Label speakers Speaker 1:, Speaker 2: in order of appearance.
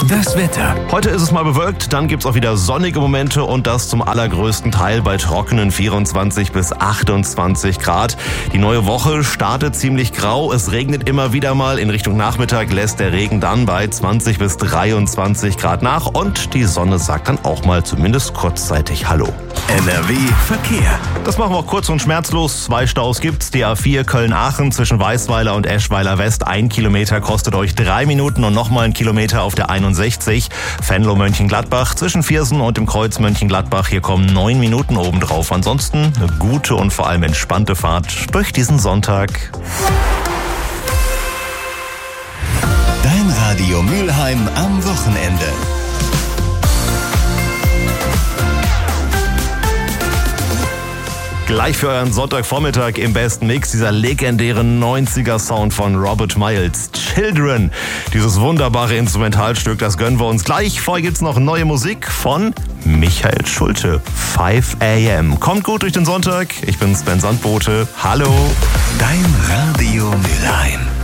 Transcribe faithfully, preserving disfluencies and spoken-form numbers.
Speaker 1: Das Wetter.
Speaker 2: Heute ist es mal bewölkt, dann gibt's auch wieder sonnige Momente und das zum allergrößten Teil bei trockenen vierundzwanzig bis achtundzwanzig Grad. Die neue Woche startet ziemlich grau, es regnet immer wieder mal. In Richtung Nachmittag lässt der Regen dann bei zwanzig bis dreiundzwanzig Grad nach und die Sonne sagt dann auch mal zumindest kurzzeitig Hallo.
Speaker 1: N R W Verkehr.
Speaker 2: Das machen wir auch kurz und schmerzlos. Zwei Staus gibt's. Die A vier Köln-Aachen zwischen Weißweiler und Eschweiler West. Ein Kilometer kostet euch drei Minuten und nochmal ein Kilometer auf der einundsechzig. Venlo-Mönchengladbach zwischen Viersen und dem Kreuz Mönchengladbach. Hier kommen neun Minuten obendrauf. Ansonsten eine gute und vor allem entspannte Fahrt durch diesen Sonntag.
Speaker 1: Dein Radio Mülheim am Wochenende.
Speaker 2: Gleich für euren Sonntagvormittag im besten Mix dieser legendäre neunziger-Sound von Robert Miles, Children. Dieses wunderbare Instrumentalstück, das gönnen wir uns gleich. Vorher gibt's noch neue Musik von Michael Schulte, five a m. Kommt gut durch den Sonntag. Ich bin Sven Sandbote. Hallo.
Speaker 1: Dein Radio Mülheim.